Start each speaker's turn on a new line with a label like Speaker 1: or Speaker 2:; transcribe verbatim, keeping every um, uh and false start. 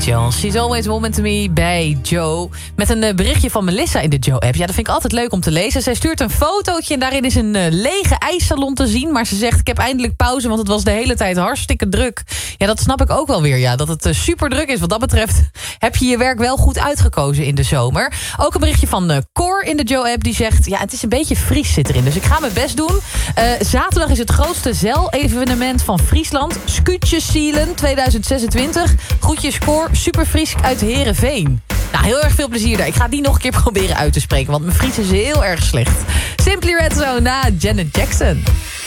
Speaker 1: Jones. She's always woman to me bij Joe. Met een uh, berichtje van Melissa in de Joe-app. Ja, dat vind ik altijd leuk om te lezen. Zij stuurt een fotootje en daarin is een uh, lege ijssalon te zien. Maar ze zegt, ik heb eindelijk pauze, want het was de hele tijd hartstikke druk. Ja, dat snap ik ook wel weer, ja. Dat het uh, super druk is. Wat dat betreft heb je je werk wel goed uitgekozen in de zomer. Ook een berichtje van uh, Cor in de Joe-app. Die zegt, ja, het is een beetje Fries zit erin. Dus ik ga mijn best doen. Uh, zaterdag is het grootste zeil-evenement van Friesland. Skutjesielen tweeduizend zesentwintig. Groetjes Cor, super Fries uit Heerenveen. Nou, heel erg veel plezier daar. Ik ga die nog een keer proberen uit te spreken, want mijn Fries is heel erg slecht. Simply Red Zone na Janet Jackson.